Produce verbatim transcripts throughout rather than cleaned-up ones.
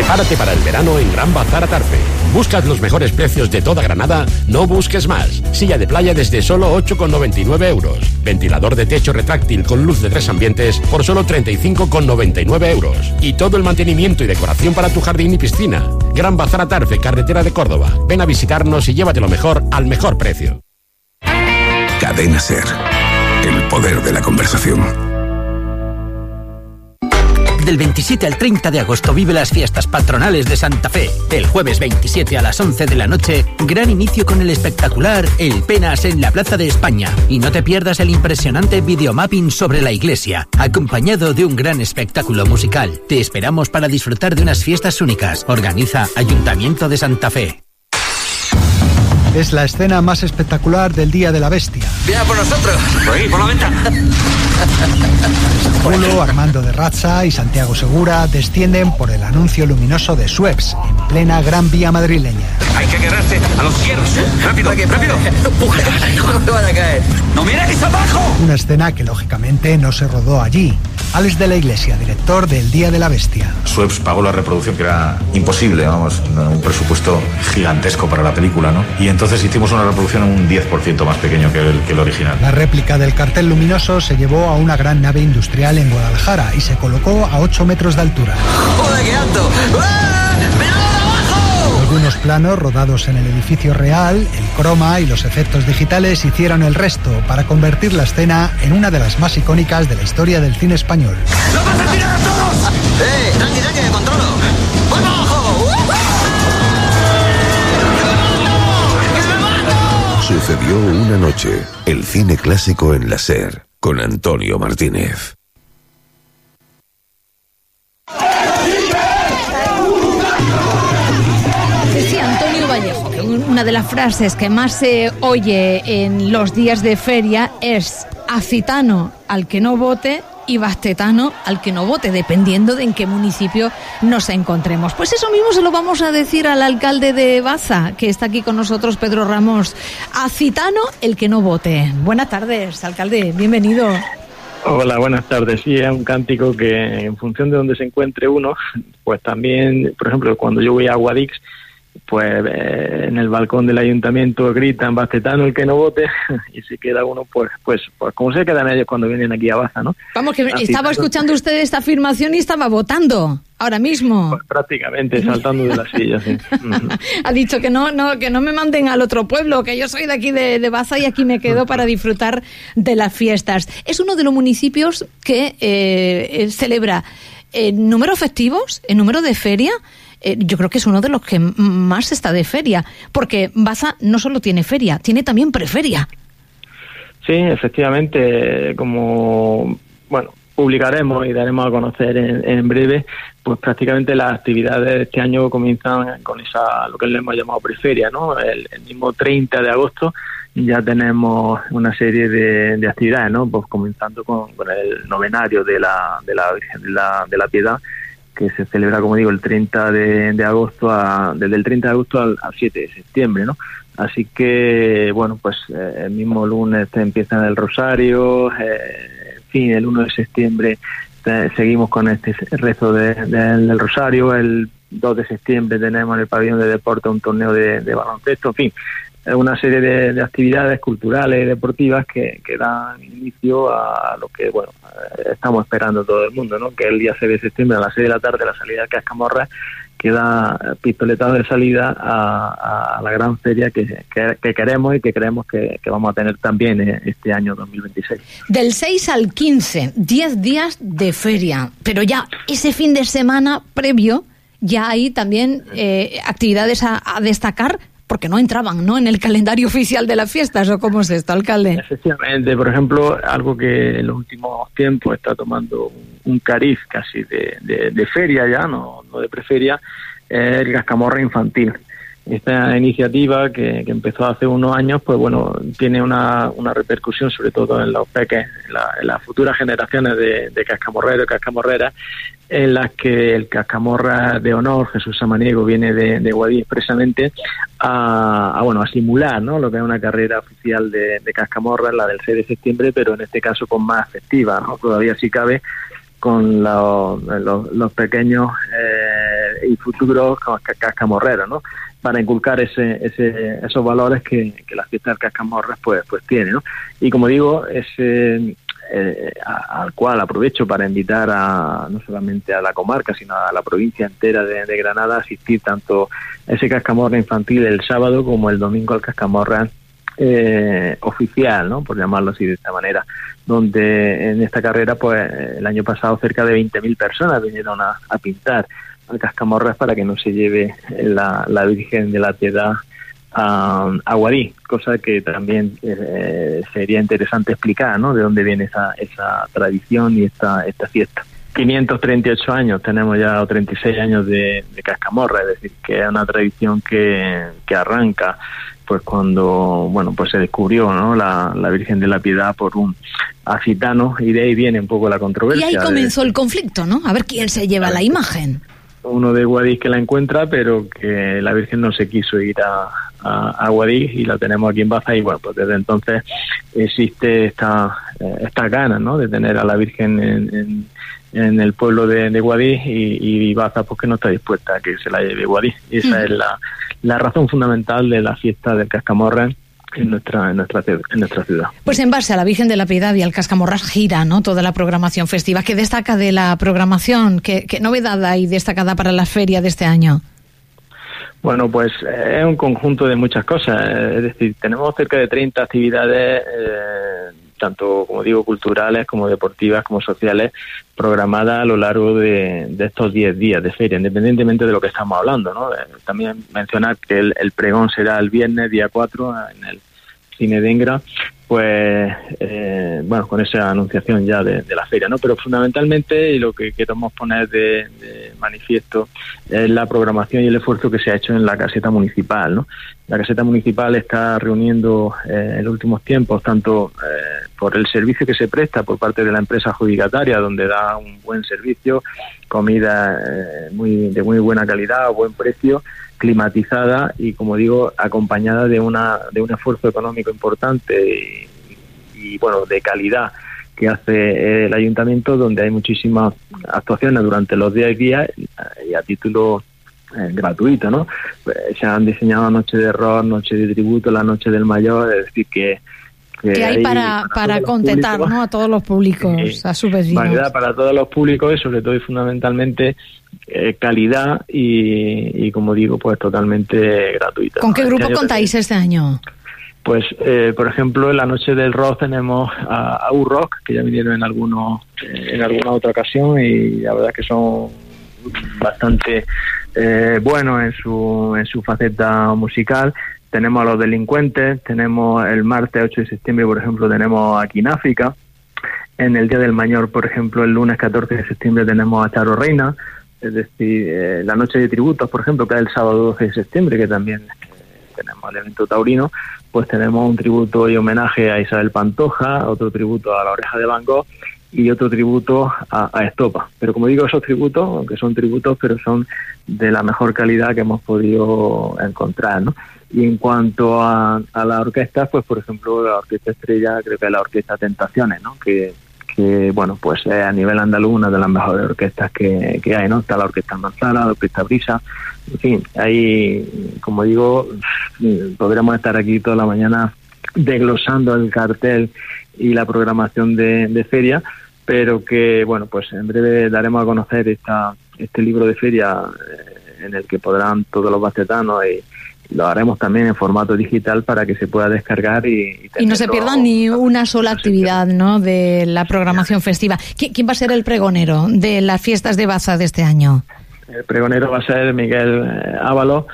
Prepárate para el verano en Gran Bazar Atarfe. ¿Buscas los mejores precios de toda Granada? No busques más. Silla de playa desde solo ocho con noventa y nueve euros. Ventilador de techo retráctil con luz de tres ambientes por solo treinta y cinco con noventa y nueve euros. Y todo el mantenimiento y decoración para tu jardín y piscina. Gran Bazar Atarfe, carretera de Córdoba. Ven a visitarnos y llévate lo mejor al mejor precio. Cadena SER. El poder de la conversación. Del veintisiete al treinta de agosto vive las fiestas patronales de Santa Fe. El jueves veintisiete a las once de la noche, gran inicio con el espectacular El Penas en la Plaza de España. Y no te pierdas el impresionante videomapping sobre la iglesia, acompañado de un gran espectáculo musical. Te esperamos para disfrutar de unas fiestas únicas. Organiza Ayuntamiento de Santa Fe. Es la escena más espectacular del Día de la Bestia. ¡Viene por nosotros! ¡Por ahí, por la ventana! Pulo, Armando de Razza y Santiago Segura descienden por el anuncio luminoso de Sueps, en plena Gran Vía madrileña. Hay que agarrarse a los cierros. ¡Rápido, rápido! ¡Empújala, hijo! ¡No me van a caer! ¡No mires abajo! Una escena que lógicamente no se rodó allí. Alex de la Iglesia, director del Día de la Bestia. Sueps pagó la reproducción, que era imposible, vamos, un presupuesto gigantesco para la película, ¿no? Y entonces hicimos una reproducción un diez por ciento más pequeño que el, que el original. La réplica del cartel luminoso se llevó a una gran nave industrial en Guadalajara y se colocó a ocho metros de altura. ¡Joder, qué alto! ¡Ah! ¡Mirad abajo! Algunos planos rodados en el edificio real, el croma y los efectos digitales hicieron el resto para convertir la escena en una de las más icónicas de la historia del cine español. ¡Lo vas a tirar a todos! ¡Eh! ¡Tranqui, tranqui, que controlo! ¡Voy para abajo! Sucedió una noche. El cine clásico en la SER, con Antonio Martínez. Decía Antonio Vallejo que una de las frases que más se oye en los días de feria es: acitano al que no vote y bastetano al que no vote, dependiendo de en qué municipio nos encontremos. Pues eso mismo se lo vamos a decir al alcalde de Baza, que está aquí con nosotros, Pedro Ramos. Acitano el que no vote. Buenas tardes, alcalde, bienvenido. Hola, buenas tardes. Sí, es un cántico que en función de donde se encuentre uno, pues también, por ejemplo, cuando yo voy a Guadix, pues eh, en el balcón del ayuntamiento gritan bastetano el que no vote, y si queda uno, pues pues pues como se quedan ellos cuando vienen aquí a Baza, ¿no? Vamos, que Así estaba escuchando usted esta afirmación y estaba votando ahora mismo. Pues prácticamente, saltando de la silla, sí. Ha dicho que no, no, que no me manden al otro pueblo, que yo soy de aquí de, de Baza y aquí me quedo para disfrutar de las fiestas. Es uno de los municipios que eh, celebra en número festivos, en número de feria. Eh, yo creo que es uno de los que más está de feria, porque Baza no solo tiene feria, tiene también preferia. Sí, efectivamente, como, bueno, publicaremos y daremos a conocer en, en breve, pues prácticamente las actividades de este año comienzan con esa, lo que le hemos llamado preferia, ¿no? El, el mismo treinta de agosto ya tenemos una serie de, de actividades, ¿no? Pues comenzando con, con el novenario de la, de la Virgen de la, de la Piedad, que se celebra, como digo, el treinta de, de agosto, a, desde el treinta de agosto al, al siete de septiembre, ¿no? Así que, bueno, pues eh, el mismo lunes te empiezan el rosario, eh, en fin, el uno de septiembre te, seguimos con este rezo de, de, del rosario, el dos de septiembre tenemos en el pabellón de deporte un torneo de, de baloncesto, en fin, una serie de, de actividades culturales y deportivas que, que dan inicio a lo que, bueno, estamos esperando todo el mundo, ¿no? Que el día seis de septiembre a las seis de la tarde la salida de Cascamorra, que da pistoletado de salida a, a la gran feria que, que, que queremos y que creemos que, que vamos a tener también este año dos mil veintiséis. Del seis al quince, diez días de feria, pero ya ese fin de semana previo ya hay también eh, actividades a, a destacar, porque no entraban, ¿no?, en el calendario oficial de las fiestas, ¿o cómo es esto, alcalde? Efectivamente, por ejemplo, algo que en los últimos tiempos está tomando un, un cariz casi de, de, de feria ya, no, no de preferia, es el Cascamorra infantil. Esta iniciativa que, que empezó hace unos años, pues bueno, tiene una, una repercusión sobre todo en los peques, en, la, en las futuras generaciones de, de cascamorreros y cascamorreras, en las que el cascamorra de honor, Jesús Samaniego, viene de, de Guadix expresamente a, a, bueno, a simular, ¿no?, lo que es una carrera oficial de, de cascamorra, la del seis de septiembre, pero en este caso con más festiva, ¿no?, todavía si cabe, con los, los, los pequeños eh, y futuros cascamorreros, ¿no? Para inculcar ese, ese, esos valores que, que la fiesta del Cascamorras pues, pues tiene, ¿no? Y como digo, ese, eh, a, al cual aprovecho para invitar a no solamente a la comarca, sino a la provincia entera de, de Granada a asistir tanto a ese Cascamorra infantil el sábado como el domingo al Cascamorra eh, oficial, ¿no? Por llamarlo así de esta manera, donde en esta carrera pues el año pasado cerca de veinte mil personas vinieron a, a pintar al Cascamorras para que no se lleve la, la Virgen de la Piedad a, a Guadix, cosa que también eh, sería interesante explicar, ¿no? De dónde viene esa, esa tradición y esta, esta fiesta. quinientos treinta y ocho años tenemos ya, o treinta y seis años de, de Cascamorra, es decir, que es una tradición que, que arranca pues cuando bueno pues se descubrió, ¿no? la, la Virgen de la Piedad por un gitano, y de ahí viene un poco la controversia. Y ahí comenzó de, el conflicto, ¿no? A ver quién se lleva la imagen. Uno de Guadix que la encuentra, pero que la Virgen no se quiso ir a, a, a Guadix y la tenemos aquí en Baza, y bueno, pues desde entonces existe esta eh, esta ganas, ¿no? De tener a la Virgen en, en, en el pueblo de, de Guadix, y, y Baza pues que no está dispuesta a que se la lleve Guadix. Y esa mm. es la, la razón fundamental de la fiesta del Cascamorra en nuestra en nuestra en nuestra ciudad. Pues en base a la Virgen de la Piedad y al Cascamorras gira, ¿no? Toda la programación festiva. ¿Qué destaca de la programación? ¿Qué, qué novedad hay destacada para la feria de este año? Bueno, pues eh, es un conjunto de muchas cosas. Es decir, tenemos cerca de treinta actividades, eh, tanto, como digo, culturales, como deportivas, como sociales, programadas a lo largo de, de estos diez días de feria, independientemente de lo que estamos hablando, ¿no? Eh, también mencionar que el, el pregón será el viernes, día cuatro, en el Cine de Ingra, pues, eh, bueno, con esa anunciación ya de, de la feria, ¿no? Pero fundamentalmente, y lo que queremos poner de, de manifiesto, es la programación y el esfuerzo que se ha hecho en la caseta municipal, ¿no? La caseta municipal está reuniendo eh, en los últimos tiempos, tanto eh, por el servicio que se presta por parte de la empresa adjudicataria, donde da un buen servicio, comida eh, muy de muy buena calidad, a buen precio, climatizada y, como digo, acompañada de una de un esfuerzo económico importante y, y bueno, de calidad que hace el ayuntamiento, donde hay muchísimas actuaciones durante los diez días y a título eh, gratuito, ¿no? Pues se han diseñado noche de rock, noche de tributo, la noche del mayor, es decir que que, que hay, hay para, para, para contentar, ¿no? A todos los públicos, eh, a sus vecinos. Variedad para todos los públicos y sobre todo y fundamentalmente eh, calidad y, y, como digo, pues totalmente gratuita. ¿Con ¿no? qué Este grupo contáis tenemos, este año? Pues, eh, por ejemplo, en la noche del rock tenemos a, a U-Rock, que ya vinieron en algunos eh, en alguna otra ocasión y la verdad que son bastante eh, buenos en su, en su faceta musical. Tenemos a Los Delincuentes, tenemos el martes ocho de septiembre, por ejemplo, tenemos a Quináfrica. En el Día del Mayor, por ejemplo, el lunes catorce de septiembre tenemos a Charo Reina. Es decir, eh, la noche de tributos, por ejemplo, que es el sábado doce de septiembre, que también eh, tenemos el evento taurino, pues tenemos un tributo y homenaje a Isabel Pantoja, otro tributo a La Oreja de Van Gogh y otro tributo a, a Estopa. Pero como digo, esos tributos, aunque son tributos, pero son de la mejor calidad que hemos podido encontrar, ¿no? Y en cuanto a, a la orquesta, pues por ejemplo la orquesta estrella creo que es la orquesta Tentaciones, ¿no? Que, que bueno, pues es a nivel andaluz una de las mejores orquestas que, que hay, ¿no? Está la orquesta Manzana, la orquesta Brisa, en fin, ahí, como digo, podríamos estar aquí toda la mañana desglosando el cartel y la programación de, de feria, pero que bueno, pues en breve daremos a conocer esta este libro de feria eh, en el que podrán todos los bacetanos y lo haremos también en formato digital para que se pueda descargar y... Y, y no se pierdan ni una sola actividad, ¿no?, de la programación festiva. ¿Quién va a ser el pregonero de las fiestas de Baza de este año? El pregonero va a ser Miguel eh, Ábalos,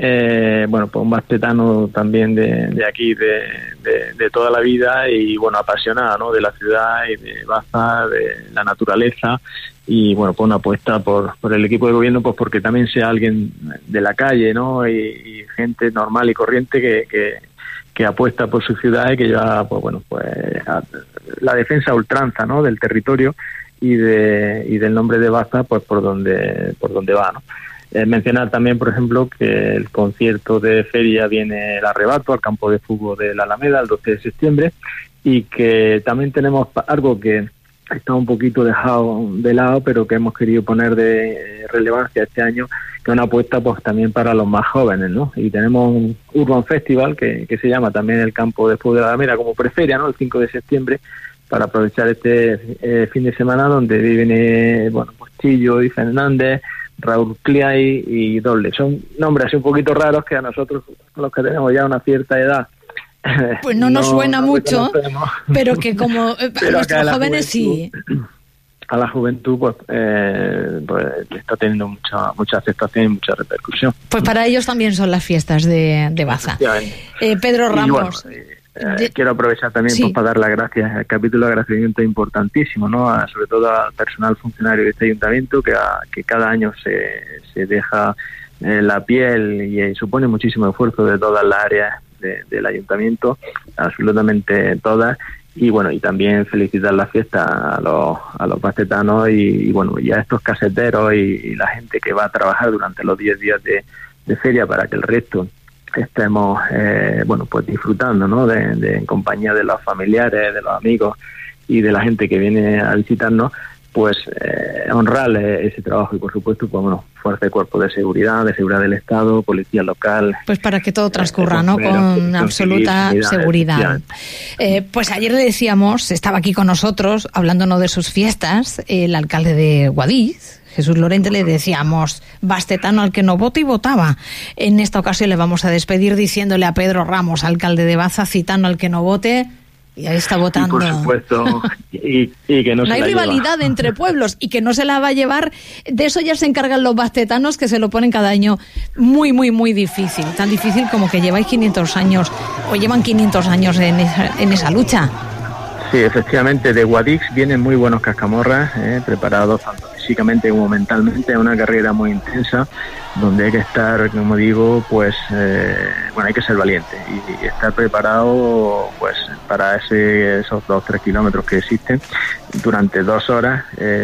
eh, bueno, pues un bastetano también de, de aquí, de, de, de toda la vida y, bueno, apasionado, ¿no?, de la ciudad y de Baza, de la naturaleza. Y bueno, pues una apuesta por, por el equipo de gobierno, pues porque también sea alguien de la calle, ¿no? Y, y gente normal y corriente que, que, que apuesta por su ciudad y que lleva, pues bueno, pues a, la defensa a ultranza, ¿no?, del territorio y de y del nombre de Baza, pues por donde por donde va, ¿no? Eh, mencionar también, por ejemplo, que el concierto de feria viene el arrebato al campo de fútbol de la Alameda el doce de septiembre y que también tenemos algo que está un poquito dejado de lado, pero que hemos querido poner de relevancia este año, que es una apuesta pues también para los más jóvenes, ¿no? Y tenemos un Urban Festival que, que se llama también el Campo después de la Alameda, como preferia, ¿no? El cinco de septiembre, para aprovechar este eh, fin de semana donde viven, eh, bueno, pues Chillo y Fernández, Raúl Cliay y Doble. Son nombres así un poquito raros que a nosotros, los que tenemos ya una cierta edad, pues no nos no, suena no mucho, pero que como eh, pero nuestros que jóvenes sí. A la juventud pues, eh, pues está teniendo mucha mucha aceptación y mucha repercusión. Pues para ellos también son las fiestas de, de Baza. Eh, Pedro Ramos. Y bueno, eh, eh, quiero aprovechar también sí. pues, para dar las gracias. El capítulo de agradecimiento importantísimo, ¿no? A, sobre todo al personal funcionario de este ayuntamiento que, a, que cada año se, se deja eh, la piel y eh, supone muchísimo esfuerzo de todas las áreas De, del ayuntamiento, absolutamente todas, y bueno, y también felicitar la fiesta a los a los bastetanos y, y bueno, y a estos caseteros y, y la gente que va a trabajar durante los diez días de, de feria para que el resto estemos eh, bueno, pues disfrutando, ¿no? De, de en compañía de los familiares, de los amigos y de la gente que viene a visitarnos, pues eh, honrarle ese trabajo y por supuesto pues bueno, fuerza de cuerpo de seguridad, de seguridad del Estado, policía local. Pues para que todo transcurra, eh, ¿no? Con absoluta civil, seguridad. Eh, pues ayer le decíamos, estaba aquí con nosotros hablándonos de sus fiestas, el alcalde de Guadix, Jesús Lorente, le decíamos, bastetano al que no vota y votaba. En esta ocasión le vamos a despedir diciéndole a Pedro Ramos, alcalde de Baza, citano al que no vote. Y ahí está votando. Y por supuesto, y, y que no, no se hay la rivalidad lleva. Entre pueblos y que no se la va a llevar. De eso ya se encargan los bastetanos, que se lo ponen cada año muy, muy, muy difícil. Tan difícil como que lleváis quinientos años o llevan quinientos años en esa, en esa lucha. Sí, efectivamente, de Guadix vienen muy buenos cascamorras, eh, preparados tanto físicamente como mentalmente. Es una carrera muy intensa donde hay que estar, como digo, pues eh, bueno, hay que ser valiente y, y estar preparado pues para ese, esos dos tres kilómetros que existen durante dos horas.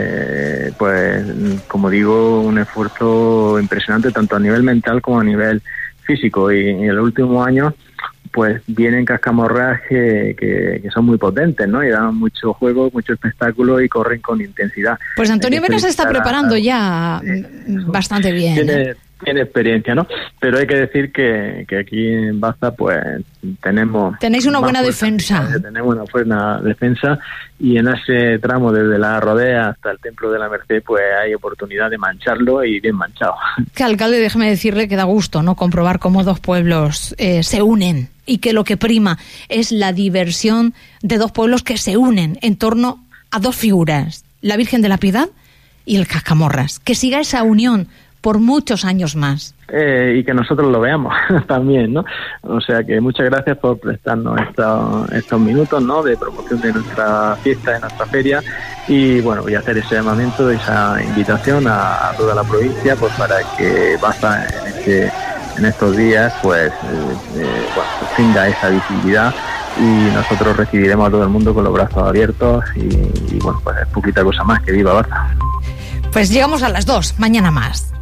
Eh, pues como digo, un esfuerzo impresionante tanto a nivel mental como a nivel físico, y, y en los últimos años pues vienen cascamorras que, que, que son muy potentes, ¿no? Y dan mucho juego, mucho espectáculo y corren con intensidad. Pues Antonio Mena se está preparando ya eh, bastante bien. Tiene, ¿eh? tiene experiencia, ¿no? Pero hay que decir que, que aquí en Baza pues tenemos... Tenéis una buena fuerza, defensa. Tenemos una buena defensa y en ese tramo desde la Rodea hasta el Templo de la Merced pues hay oportunidad de mancharlo y bien manchado. Que alcalde, déjeme decirle que da gusto, ¿no? Comprobar cómo dos pueblos eh, se unen y que lo que prima es la diversión de dos pueblos que se unen en torno a dos figuras, la Virgen de la Piedad y el Cascamorras. Que siga esa unión por muchos años más. Eh, y que nosotros lo veamos también, ¿no? O sea que muchas gracias por prestarnos estos, estos minutos, ¿no? De promoción de nuestra fiesta, de nuestra feria, y bueno, voy a hacer ese llamamiento, esa invitación a, a toda la provincia, pues para que Baza en este en estos días pues eh, eh, bueno, pues tenga esa visibilidad, y nosotros recibiremos a todo el mundo con los brazos abiertos y, y bueno, pues es poquita cosa más. Que viva Baza. Pues llegamos a las dos, mañana más.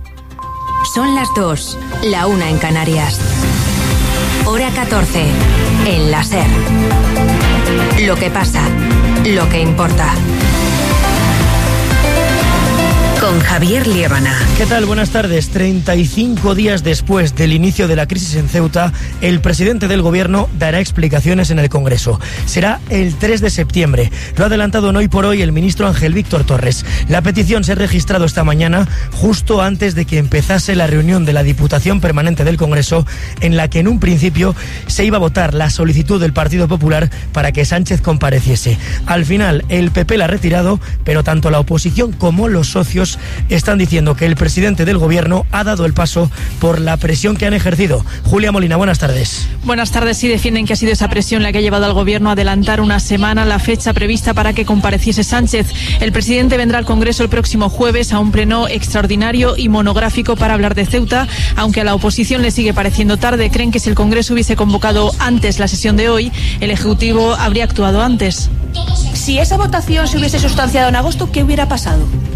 Son las dos, la una en Canarias. Hora catorce, en la SER. Lo que pasa, lo que importa. Con Javier Liébana. ¿Qué tal? Buenas tardes. treinta y cinco días después del inicio de la crisis en Ceuta, el presidente del gobierno dará explicaciones en el Congreso. Será el tres de septiembre. Lo ha adelantado en Hoy por Hoy el ministro Ángel Víctor Torres. La petición se ha registrado esta mañana, justo antes de que empezase la reunión de la Diputación Permanente del Congreso, en la que en un principio se iba a votar la solicitud del Partido Popular para que Sánchez compareciese. Al final, el P P la ha retirado, pero tanto la oposición como los socios están diciendo que el presidente del gobierno ha dado el paso por la presión que han ejercido. Julia Molina, buenas tardes. Buenas tardes. Sí, defienden que ha sido esa presión la que ha llevado al gobierno a adelantar una semana la fecha prevista para que compareciese Sánchez. El presidente vendrá al Congreso el próximo jueves a un pleno extraordinario y monográfico para hablar de Ceuta, aunque a la oposición le sigue pareciendo tarde. Creen que si el Congreso hubiese convocado antes la sesión de hoy, el Ejecutivo habría actuado antes. Si esa votación se hubiese sustanciado en agosto, ¿qué hubiera pasado?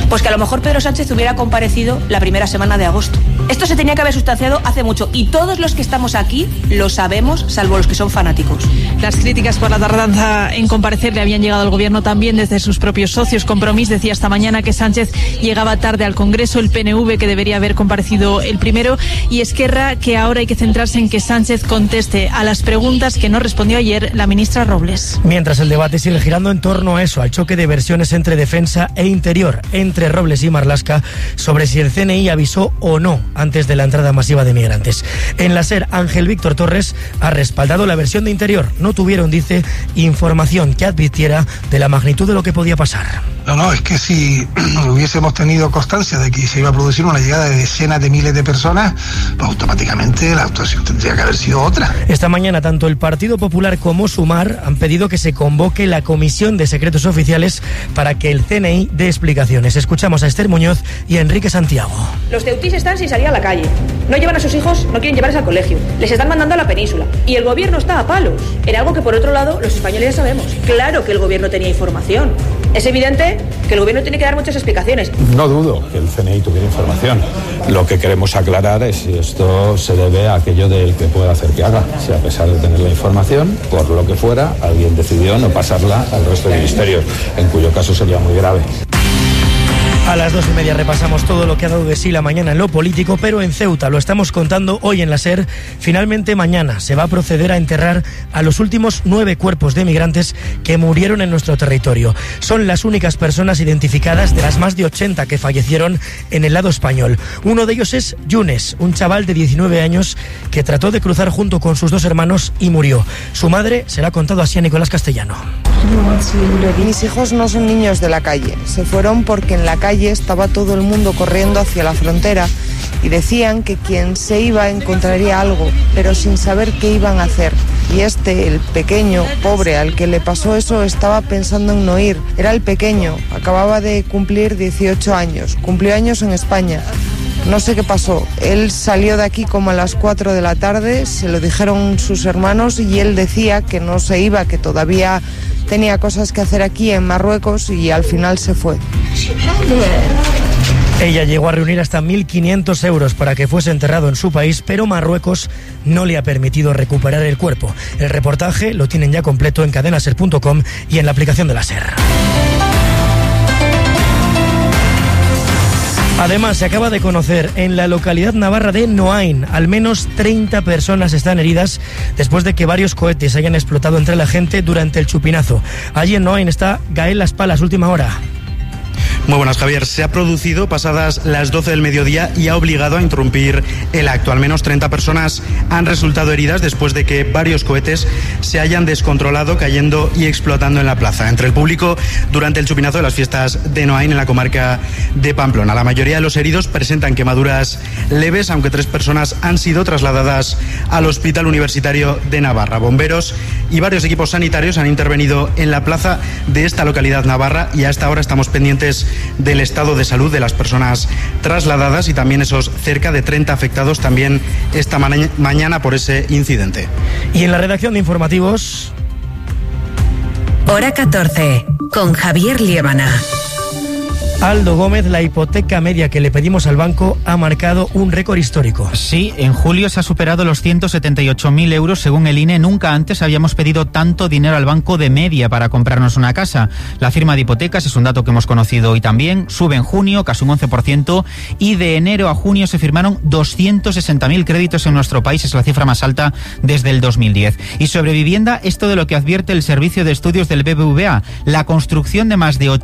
Pues que a lo mejor Pedro Sánchez hubiera comparecido la primera semana de agosto. Esto se tenía que haber sustanciado hace mucho y todos los que estamos aquí lo sabemos, salvo los que son fanáticos. Las críticas por la tardanza en comparecer le habían llegado al gobierno también desde sus propios socios. Compromís decía esta mañana que Sánchez llegaba tarde al Congreso, el P N V que debería haber comparecido el primero y Esquerra que ahora hay que centrarse en que Sánchez conteste a las preguntas que no respondió ayer la ministra Robles. Mientras el debate sigue girando en torno a eso, al choque de versiones entre defensa e interior, entre Robles y Marlaska, sobre si el C N I avisó o no antes de la entrada masiva de migrantes. En la SER, Ángel Víctor Torres ha respaldado la versión de interior. No tuvieron, dice, información que advirtiera de la magnitud de lo que podía pasar. No, no, es que si hubiésemos tenido constancia de que se iba a producir una llegada de decenas de miles de personas, pues automáticamente la actuación tendría que haber sido otra. Esta mañana tanto el Partido Popular como Sumar han pedido que se convoque la Comisión de Secretos Oficiales para que el C N I dé explicaciones. Escuchamos a Esther Muñoz y a Enrique Santiago. Los ceutís están sin salir a la calle. No llevan a sus hijos, no quieren llevarles al colegio. Les están mandando a la península. Y el gobierno está a palos. En algo que por otro lado los españoles ya sabemos. Claro que el gobierno tenía información. Es evidente que el gobierno tiene que dar muchas explicaciones. No dudo que el C N I tuviera información. Lo que queremos aclarar es si esto se debe a aquello del que pueda hacer que haga. Si a pesar de tener la información, por lo que fuera, alguien decidió no pasarla al resto de ministerios, en cuyo caso sería muy grave. A las dos y media repasamos todo lo que ha dado de sí la mañana en lo político, pero en Ceuta, lo estamos contando hoy en la SER, finalmente mañana se va a proceder a enterrar a los últimos nueve cuerpos de migrantes que murieron en nuestro territorio. Son las únicas personas identificadas de las más de ochenta que fallecieron en el lado español. Uno de ellos es Yunes, un chaval de diecinueve años que trató de cruzar junto con sus dos hermanos y murió. Su madre se la ha contado así a Nicolás Castellano. Mis hijos no son niños de la calle, se fueron porque en la calle estaba todo el mundo corriendo hacia la frontera y decían que quien se iba encontraría algo, pero sin saber qué iban a hacer. Y este, el pequeño, pobre, al que le pasó eso, estaba pensando en no ir. Era el pequeño, acababa de cumplir dieciocho años, cumplió años en España. No sé qué pasó, él salió de aquí como a las cuatro de la tarde, se lo dijeron sus hermanos y él decía que no se iba, que todavía tenía cosas que hacer aquí en Marruecos y al final se fue. Ella llegó a reunir hasta mil quinientos euros para que fuese enterrado en su país, pero Marruecos no le ha permitido recuperar el cuerpo. El reportaje lo tienen ya completo en cadenaser punto com y en la aplicación de la SER. Además, se acaba de conocer en la localidad navarra de Noain, al menos treinta personas están heridas después de que varios cohetes hayan explotado entre la gente durante el chupinazo. Allí en Noain está Gael Las Palas, última hora. Muy buenas, Javier. Se ha producido pasadas las doce del mediodía y ha obligado a interrumpir el acto. Al menos treinta personas han resultado heridas después de que varios cohetes se hayan descontrolado, cayendo y explotando en la plaza. Entre el público durante el chupinazo de las fiestas de Noain en la comarca de Pamplona. La mayoría de los heridos presentan quemaduras leves, aunque tres personas han sido trasladadas al Hospital Universitario de Navarra. Bomberos y varios equipos sanitarios han intervenido en la plaza de esta localidad navarra y hasta ahora estamos pendientes del estado de salud de las personas trasladadas y también esos cerca de treinta afectados también esta ma- mañana por ese incidente. Y en la redacción de informativos... Hora catorce, con Javier Liébana. Aldo Gómez, la hipoteca media que le pedimos al banco ha marcado un récord histórico. Sí, en julio se ha superado los ciento setenta y ocho mil euros según el I N E. Nunca antes habíamos pedido tanto dinero al banco de media para comprarnos una casa. La firma de hipotecas es un dato que hemos conocido hoy también. Sube en junio casi un once por ciento y de enero a junio se firmaron doscientos sesenta mil créditos en nuestro país. Es la cifra más alta desde el dos mil diez. Y sobre vivienda, esto de lo que advierte el Servicio de Estudios del B B V A. La construcción de más de